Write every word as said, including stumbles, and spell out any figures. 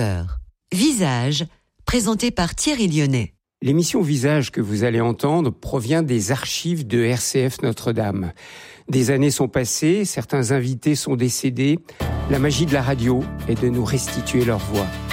Visage, présenté par Thierry Lyonnais. L'émission Visage que vous allez entendre provient des archives de R C F Notre-Dame. Des années sont passées, certains invités sont décédés. La magie de la radio est de nous restituer leur voix.